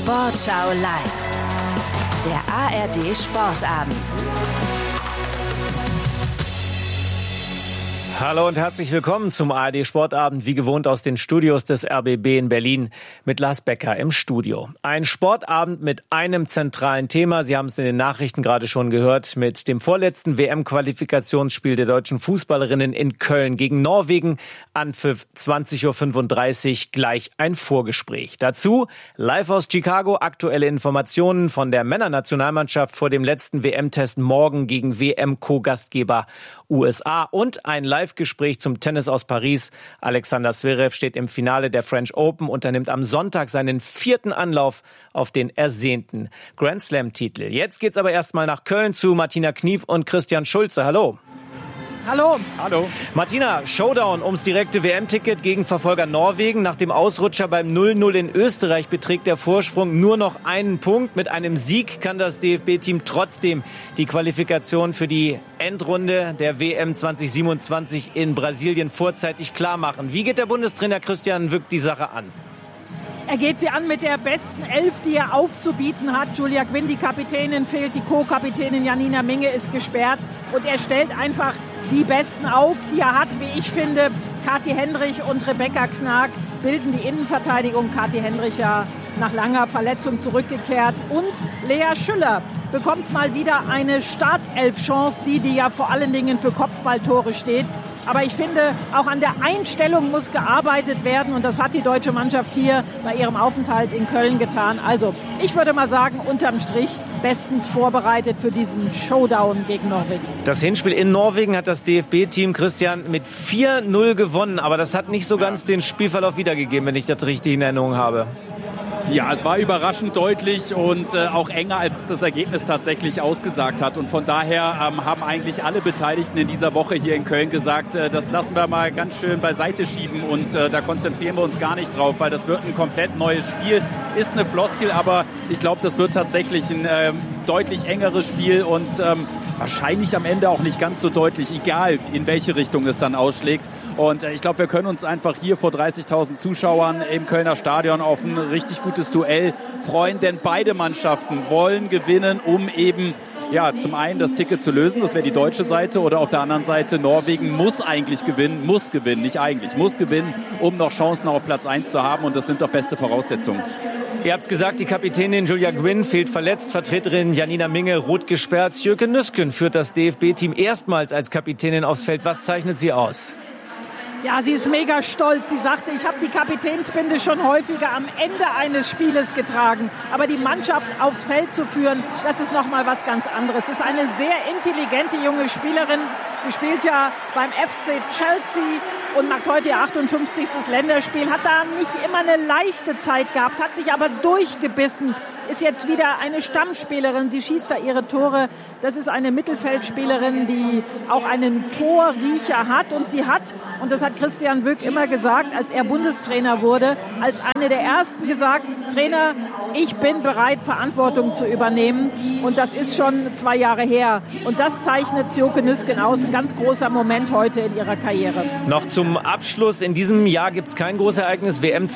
Sportschau live. Der ARD Sportabend. Hallo und herzlich willkommen zum ARD Sportabend, wie gewohnt aus den Studios des RBB in Berlin mit Lars Becker im Studio. Ein Sportabend mit einem zentralen Thema. Sie haben es in den Nachrichten gerade schon gehört, mit dem vorletzten WM-Qualifikationsspiel der deutschen Fußballerinnen in Köln gegen Norwegen. Anpfiff 20.35 Uhr, gleich ein Vorgespräch. Dazu live aus Chicago aktuelle Informationen von der Männernationalmannschaft vor dem letzten WM-Test morgen gegen WM-Co-Gastgeber USA und ein Live-Gespräch zum Tennis aus Paris. Alexander Zverev steht im Finale der French Open, unternimmt am Sonntag seinen 4. Anlauf auf den ersehnten Grand Slam-Titel. Jetzt geht's aber erstmal nach Köln zu Martina Knief und Christian Schulze. Hallo. Hallo. Hallo. Martina, Showdown ums direkte WM-Ticket gegen Verfolger Norwegen. Nach dem Ausrutscher beim 0-0 in Österreich beträgt der Vorsprung nur noch einen Punkt. Mit einem Sieg kann das DFB-Team trotzdem die Qualifikation für die Endrunde der WM 2027 in Brasilien vorzeitig klar machen. Wie geht der Bundestrainer Christian Wück die Sache an? Er geht sie an mit der besten Elf, die er aufzubieten hat. Julia Quinn, die Kapitänin, fehlt. Die Co-Kapitänin Janina Minge ist gesperrt. Und er stellt einfach die Besten auf, die er hat, wie ich finde. Kathi Hendrich und Rebecca Knag bilden die Innenverteidigung. Kathi Hendrich ja nach langer Verletzung zurückgekehrt. Und Lea Schüller bekommt mal wieder eine Startelf-Chance. Sie, die ja vor allen Dingen für Kopfballtore steht. Aber ich finde, auch an der Einstellung muss gearbeitet werden. Und das hat die deutsche Mannschaft hier bei ihrem Aufenthalt in Köln getan. Also, ich würde mal sagen, unterm Strich bestens vorbereitet für diesen Showdown gegen Norwegen. Das Hinspiel in Norwegen hat das DFB-Team, Christian, mit 4-0 gewonnen. Aber das hat nicht so ganz den Spielverlauf wiedergegeben, wenn ich das richtig in Erinnerung habe. Ja, es war überraschend deutlich und auch enger, als das Ergebnis tatsächlich ausgesagt hat. Und von daher haben eigentlich alle Beteiligten in dieser Woche hier in Köln gesagt, das lassen wir mal ganz schön beiseite schieben und da konzentrieren wir uns gar nicht drauf, weil das wird ein komplett neues Spiel. Ist eine Floskel, aber ich glaube, das wird tatsächlich ein deutlich engeres Spiel und wahrscheinlich am Ende auch nicht ganz so deutlich, egal in welche Richtung es dann ausschlägt. Und ich glaube, wir können uns einfach hier vor 30.000 Zuschauern im Kölner Stadion auf ein richtig gutes Duell freuen, denn beide Mannschaften wollen gewinnen, um eben zum einen das Ticket zu lösen, das wäre die deutsche Seite, oder auf der anderen Seite Norwegen muss gewinnen, um noch Chancen auf Platz 1 zu haben und das sind doch beste Voraussetzungen. Ihr habt es gesagt, die Kapitänin Julia Quinn fehlt verletzt, Vertreterin Janina Minge rot gesperrt. Jürgen Nüsken führt das DFB-Team erstmals als Kapitänin aufs Feld. Was zeichnet sie aus? Ja, sie ist mega stolz. Sie sagte, ich habe die Kapitänsbinde schon häufiger am Ende eines Spieles getragen. Aber die Mannschaft aufs Feld zu führen, das ist nochmal was ganz anderes. Es ist eine sehr intelligente junge Spielerin. Sie spielt ja beim FC Chelsea und macht heute ihr 58. Länderspiel. Hat da nicht immer eine leichte Zeit gehabt, hat sich aber durchgebissen. Ist jetzt wieder eine Stammspielerin. Sie schießt da ihre Tore. Das ist eine Mittelfeldspielerin, die auch einen Torriecher hat. Und sie hat, und das hat Christian Wück immer gesagt, als er Bundestrainer wurde, als eine der ersten gesagt, Trainer, ich bin bereit, Verantwortung zu übernehmen. Und das ist schon 2 Jahre her. Und das zeichnet Sjoke Nüsken aus. Ein ganz großer Moment heute in ihrer Karriere. Noch zum Abschluss. In diesem Jahr gibt es kein großes Ereignis. WM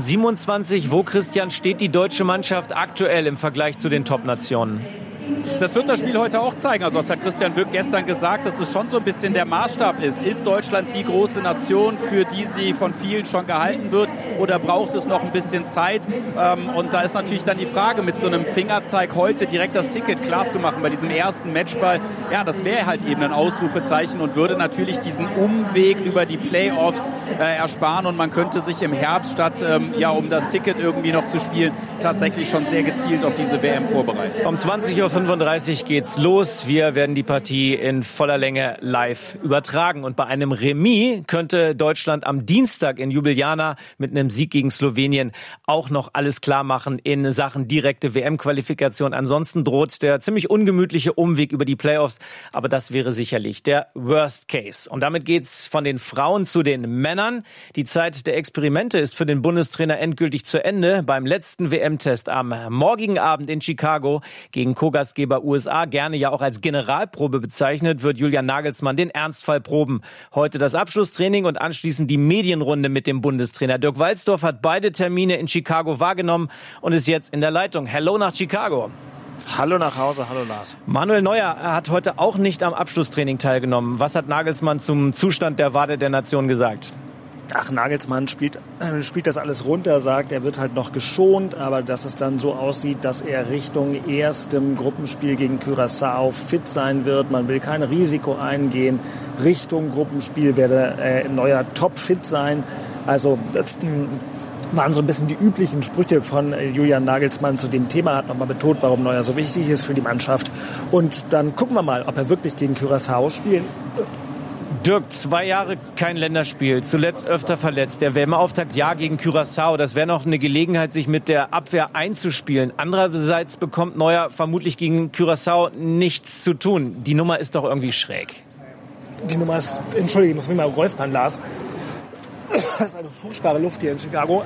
2027. Wo, Christian, steht die deutsche Mannschaft aktuell im Vergleich zu den Top-Nationen? Das wird das Spiel heute auch zeigen. Also das hat Christian Wück gestern gesagt, dass es schon so ein bisschen der Maßstab ist. Ist Deutschland die große Nation, für die sie von vielen schon gehalten wird, oder braucht es noch ein bisschen Zeit? Und da ist natürlich dann die Frage, mit so einem Fingerzeig heute direkt das Ticket klar zu machen bei diesem ersten Matchball. Ja, das wäre halt eben ein Ausrufezeichen und würde natürlich diesen Umweg über die Playoffs ersparen und man könnte sich im Herbst statt um das Ticket irgendwie noch zu spielen, tatsächlich schon sehr gezielt auf diese WM vorbereiten. Um 20.35 Uhr geht's los. Wir werden die Partie in voller Länge live übertragen. Und bei einem Remis könnte Deutschland am Dienstag in Ljubljana mit einem Sieg gegen Slowenien auch noch alles klar machen in Sachen direkte WM-Qualifikation. Ansonsten droht der ziemlich ungemütliche Umweg über die Playoffs. Aber das wäre sicherlich der Worst Case. Und damit geht's von den Frauen zu den Männern. Die Zeit der Experimente ist für den Bundestrainer endgültig zu Ende. Beim letzten WM-Test am morgigen Abend in Chicago gegen Co-Gastgeber Arbeitgeber USA gerne ja auch als Generalprobe bezeichnet, wird Julian Nagelsmann den Ernstfall proben. Heute das Abschlusstraining und anschließend die Medienrunde mit dem Bundestrainer. Dirk Walzdorf hat beide Termine in Chicago wahrgenommen und ist jetzt in der Leitung. Hello nach Chicago. Hallo nach Hause, hallo Lars. Manuel Neuer hat heute auch nicht am Abschlusstraining teilgenommen. Was hat Nagelsmann zum Zustand der Wade der Nation gesagt? Ach, Nagelsmann spielt das alles runter, sagt, er wird halt noch geschont, aber dass es dann so aussieht, dass er Richtung erstem Gruppenspiel gegen Curaçao fit sein wird. Man will kein Risiko eingehen. Richtung Gruppenspiel werde Neuer topfit sein. Also das waren so ein bisschen die üblichen Sprüche von Julian Nagelsmann zu dem Thema, hat nochmal betont, warum Neuer so wichtig ist für die Mannschaft. Und dann gucken wir mal, ob er wirklich gegen Curaçao spielen wird. Dirk, 2 Jahre kein Länderspiel, zuletzt öfter verletzt. Der WM-Auftakt ja gegen Curaçao. Das wäre noch eine Gelegenheit, sich mit der Abwehr einzuspielen. Andererseits bekommt Neuer vermutlich gegen Curaçao nichts zu tun. Die Nummer ist doch irgendwie schräg. Die Nummer ist, entschuldige, ich muss mich mal räuspern, Lars. Das ist eine furchtbare Luft hier in Chicago.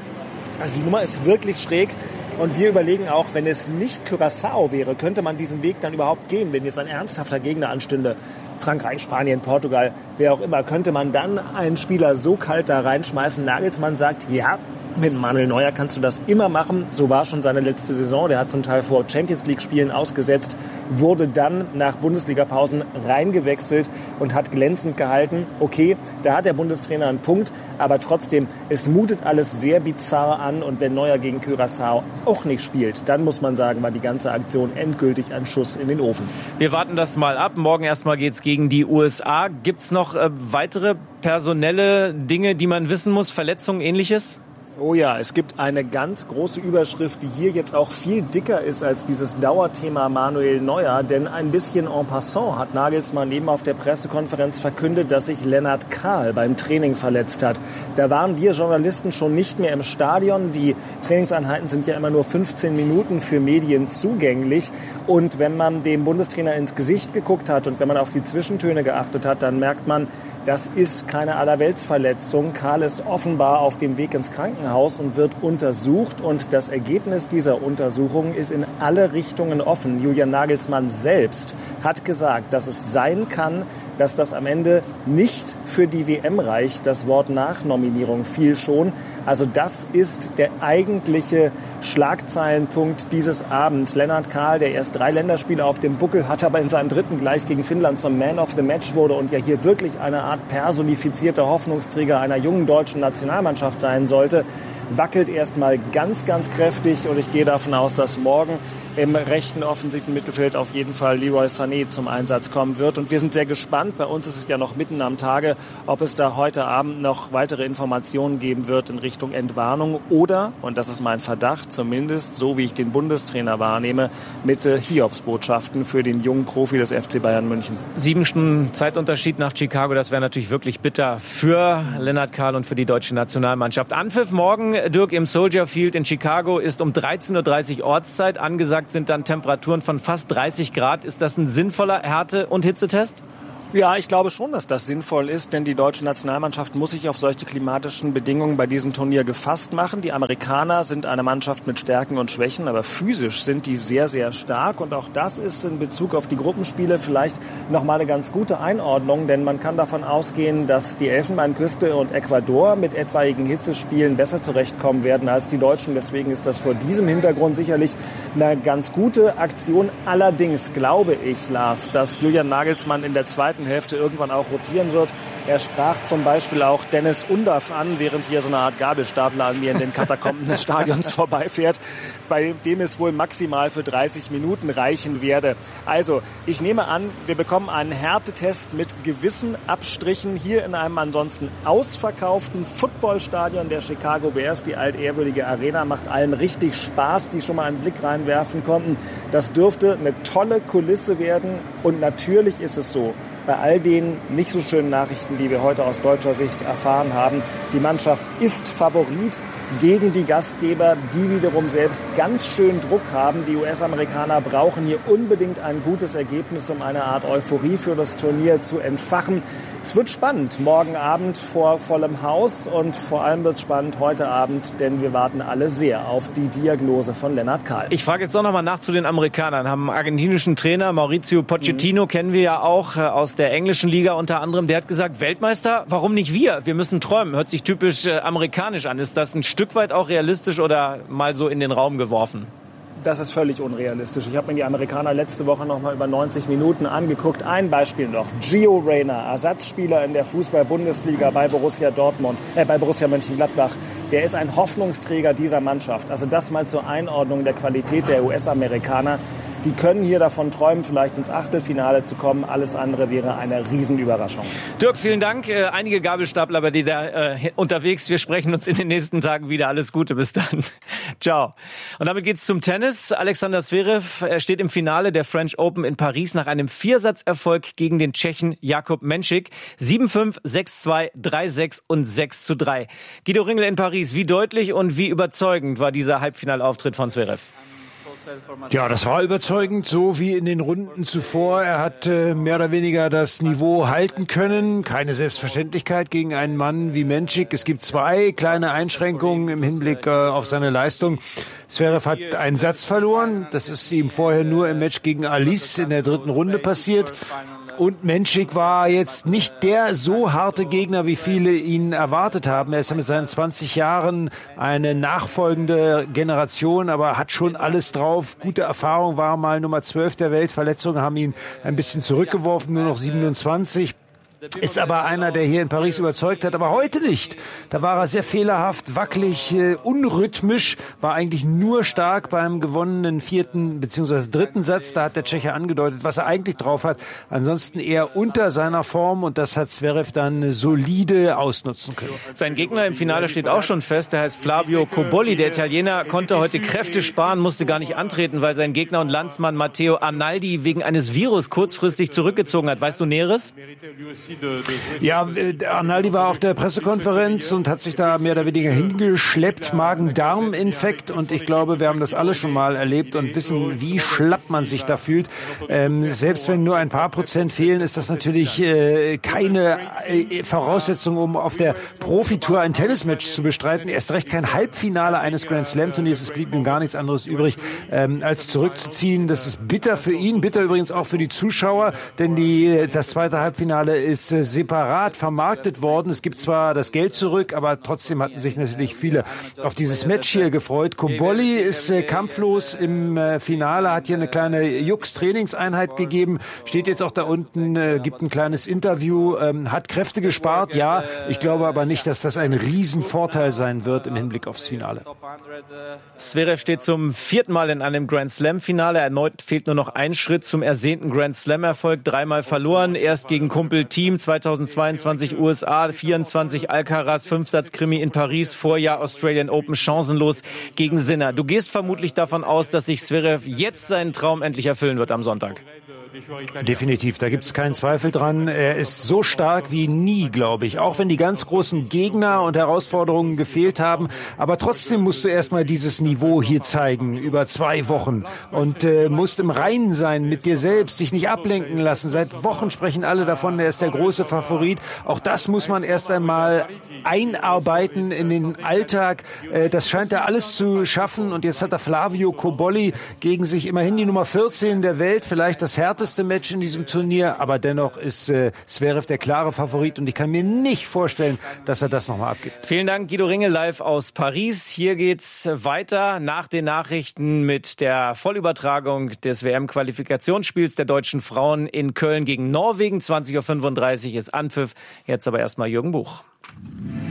Also die Nummer ist wirklich schräg. Und wir überlegen auch, wenn es nicht Curaçao wäre, könnte man diesen Weg dann überhaupt gehen, wenn jetzt ein ernsthafter Gegner anstünde. Frankreich, Spanien, Portugal, wer auch immer, könnte man dann einen Spieler so kalt da reinschmeißen. Nagelsmann sagt, ja, mit Manuel Neuer kannst du das immer machen. So war schon seine letzte Saison. Der hat zum Teil vor Champions-League-Spielen ausgesetzt, wurde dann nach Bundesliga-Pausen reingewechselt und hat glänzend gehalten. Okay, da hat der Bundestrainer einen Punkt, aber trotzdem, es mutet alles sehr bizarr an. Und wenn Neuer gegen Curaçao auch nicht spielt, dann muss man sagen, war die ganze Aktion endgültig ein Schuss in den Ofen. Wir warten das mal ab. Morgen erstmal geht's gegen die USA. Gibt's noch weitere personelle Dinge, die man wissen muss? Verletzungen, Ähnliches? Oh ja, es gibt eine ganz große Überschrift, die hier jetzt auch viel dicker ist als dieses Dauerthema Manuel Neuer. Denn ein bisschen en passant hat Nagelsmann eben auf der Pressekonferenz verkündet, dass sich Lennart Kahl beim Training verletzt hat. Da waren wir Journalisten schon nicht mehr im Stadion. Die Trainingseinheiten sind ja immer nur 15 Minuten für Medien zugänglich. Und wenn man dem Bundestrainer ins Gesicht geguckt hat und wenn man auf die Zwischentöne geachtet hat, dann merkt man, das ist keine Allerweltsverletzung. Kahl ist offenbar auf dem Weg ins Krankenhaus und wird untersucht. Und das Ergebnis dieser Untersuchung ist in alle Richtungen offen. Julian Nagelsmann selbst hat gesagt, dass es sein kann, dass das am Ende nicht für die WM reicht. Das Wort Nachnominierung fiel schon. Also das ist der eigentliche Schlagzeilenpunkt dieses Abends. Lennart Kahl, der erst 3 Länderspiele auf dem Buckel hat, aber in seinem 3. gleich gegen Finnland zum Man of the Match wurde und ja hier wirklich eine Art personifizierter Hoffnungsträger einer jungen deutschen Nationalmannschaft sein sollte, wackelt erstmal ganz, ganz kräftig. Und ich gehe davon aus, dass morgen im rechten offensiven Mittelfeld auf jeden Fall Leroy Sané zum Einsatz kommen wird. Und wir sind sehr gespannt, bei uns ist es ja noch mitten am Tage, ob es da heute Abend noch weitere Informationen geben wird in Richtung Entwarnung oder, und das ist mein Verdacht, zumindest so wie ich den Bundestrainer wahrnehme, mit Hiobsbotschaften für den jungen Profi des FC Bayern München. 7 Stunden Zeitunterschied nach Chicago, das wäre natürlich wirklich bitter für Lennart Kahl und für die deutsche Nationalmannschaft. Anpfiff morgen, Dirk, im Soldier Field in Chicago ist um 13:30 Uhr Ortszeit angesagt. Sind dann Temperaturen von fast 30 Grad. Ist das ein sinnvoller Härte- und Hitzetest? Ja, ich glaube schon, dass das sinnvoll ist, denn die deutsche Nationalmannschaft muss sich auf solche klimatischen Bedingungen bei diesem Turnier gefasst machen. Die Amerikaner sind eine Mannschaft mit Stärken und Schwächen, aber physisch sind die sehr, sehr stark. Und auch das ist in Bezug auf die Gruppenspiele vielleicht nochmal eine ganz gute Einordnung, denn man kann davon ausgehen, dass die Elfenbeinküste und Ecuador mit etwaigen Hitzespielen besser zurechtkommen werden als die Deutschen. Deswegen ist das vor diesem Hintergrund sicherlich eine ganz gute Aktion. Allerdings glaube ich, Lars, dass Julian Nagelsmann in der zweiten Hälfte irgendwann auch rotieren wird. Er sprach zum Beispiel auch Dennis Undaff an, während hier so eine Art Gabelstapler an mir in den Katakomben des Stadions vorbeifährt, bei dem es wohl maximal für 30 Minuten reichen werde. Also, ich nehme an, wir bekommen einen Härtetest mit gewissen Abstrichen hier in einem ansonsten ausverkauften Footballstadion der Chicago Bears. Die altehrwürdige Arena macht allen richtig Spaß, die schon mal einen Blick reinwerfen konnten. Das dürfte eine tolle Kulisse werden und natürlich ist es so, bei all den nicht so schönen Nachrichten, die wir heute aus deutscher Sicht erfahren haben, die Mannschaft ist Favorit. gegen die Gastgeber, die wiederum selbst ganz schön Druck haben. Die US-Amerikaner brauchen hier unbedingt ein gutes Ergebnis, um eine Art Euphorie für das Turnier zu entfachen. Es wird spannend morgen Abend vor vollem Haus und vor allem wird es spannend heute Abend, denn wir warten alle sehr auf die Diagnose von Lennart Kahl. Ich frage jetzt doch noch mal nach zu den Amerikanern. Haben einen argentinischen Trainer, Mauricio Pochettino, kennen wir ja auch aus der englischen Liga unter anderem. Der hat gesagt, Weltmeister, warum nicht wir? Wir müssen träumen. Hört sich typisch amerikanisch an. Ist das ein Stück weit auch realistisch oder mal so in den Raum geworfen? Das ist völlig unrealistisch. Ich habe mir die Amerikaner letzte Woche noch mal über 90 Minuten angeguckt. Ein Beispiel noch. Gio Reyna, Ersatzspieler in der Fußball-Bundesliga bei Borussia Mönchengladbach. Der ist ein Hoffnungsträger dieser Mannschaft. Also das mal zur Einordnung der Qualität der US-Amerikaner. Die können hier davon träumen, vielleicht ins Achtelfinale zu kommen. Alles andere wäre eine Riesenüberraschung. Dirk, vielen Dank. Einige Gabelstapler bei dir da unterwegs. Wir sprechen uns in den nächsten Tagen wieder. Alles Gute, bis dann. Ciao. Und damit geht's zum Tennis. Alexander Zverev steht im Finale der French Open in Paris nach einem Viersatzerfolg gegen den Tschechen Jakub Menšík. 7-5, 6-2, 3-6 und 6-3. Guido Ringel in Paris. Wie deutlich und wie überzeugend war dieser Halbfinalauftritt von Zverev? Ja, das war überzeugend, so wie in den Runden zuvor. Er hat mehr oder weniger das Niveau halten können. Keine Selbstverständlichkeit gegen einen Mann wie Menšík. Es gibt zwei kleine Einschränkungen im Hinblick auf seine Leistung. Zverev hat einen Satz verloren. Das ist ihm vorher nur im Match gegen Alice in der dritten Runde passiert. Und Menšík war jetzt nicht der so harte Gegner, wie viele ihn erwartet haben. Er ist ja mit seinen 20 Jahren eine nachfolgende Generation, aber hat schon alles drauf. Gute Erfahrung, war mal Nummer 12 der Welt. Verletzungen haben ihn ein bisschen zurückgeworfen, nur noch 27. Ist aber einer, der hier in Paris überzeugt hat, aber heute nicht. Da war er sehr fehlerhaft, wackelig, unrhythmisch, war eigentlich nur stark beim gewonnenen vierten bzw. dritten Satz. Da hat der Tscheche angedeutet, was er eigentlich drauf hat. Ansonsten eher unter seiner Form und das hat Zverev dann solide ausnutzen können. Sein Gegner im Finale steht auch schon fest. Der heißt Flavio Cobolli. Der Italiener konnte heute Kräfte sparen, musste gar nicht antreten, weil sein Gegner und Landsmann Matteo Arnaldi wegen eines Virus kurzfristig zurückgezogen hat. Weißt du Näheres? Ja, Arnaldi war auf der Pressekonferenz und hat sich da mehr oder weniger hingeschleppt, Magen-Darm-Infekt und ich glaube, wir haben das alle schon mal erlebt und wissen, wie schlapp man sich da fühlt. Selbst wenn nur ein paar Prozent fehlen, ist das natürlich keine Voraussetzung, um auf der Profitour ein Tennismatch zu bestreiten. Erst recht kein Halbfinale eines Grand-Slam-Turniers. Es blieb ihm gar nichts anderes übrig, als zurückzuziehen. Das ist bitter für ihn, bitter übrigens auch für die Zuschauer, denn das zweite Halbfinale ist separat vermarktet worden. Es gibt zwar das Geld zurück, aber trotzdem hatten sich natürlich viele auf dieses Match hier gefreut. Cobolli ist kampflos im Finale, hat hier eine kleine Jux-Trainingseinheit gegeben, steht jetzt auch da unten, gibt ein kleines Interview, hat Kräfte gespart, ja. Ich glaube aber nicht, dass das ein Riesenvorteil sein wird im Hinblick aufs Finale. Zverev steht zum 4. Mal in einem Grand-Slam-Finale. Erneut fehlt nur noch ein Schritt zum ersehnten Grand-Slam-Erfolg. 3-mal verloren, erst gegen Kumpel Thiem 2022 USA, 24 Alcaraz, 5-Satz-Krimi in Paris, Vorjahr Australian Open chancenlos gegen Sinner. Du gehst vermutlich davon aus, dass sich Zverev jetzt seinen Traum endlich erfüllen wird am Sonntag. Definitiv, da gibt es keinen Zweifel dran. Er ist so stark wie nie, glaube ich. Auch wenn die ganz großen Gegner und Herausforderungen gefehlt haben. Aber trotzdem musst du erstmal dieses Niveau hier zeigen, über 2 Wochen. Und musst im Reinen sein mit dir selbst, dich nicht ablenken lassen. Seit Wochen sprechen alle davon, er ist der große Favorit. Auch das muss man erst einmal einarbeiten in den Alltag. Das scheint er alles zu schaffen. Und jetzt hat er Flavio Cobolli gegen sich, immerhin die Nummer 14 der Welt, vielleicht das härteste Match in diesem Turnier, aber dennoch ist Zverev der klare Favorit und ich kann mir nicht vorstellen, dass er das nochmal abgibt. Vielen Dank, Guido Ringel, live aus Paris. Hier geht's weiter nach den Nachrichten mit der Vollübertragung des WM-Qualifikationsspiels der deutschen Frauen in Köln gegen Norwegen. 20:35 Uhr ist Anpfiff. Jetzt aber erstmal Jürgen Buch.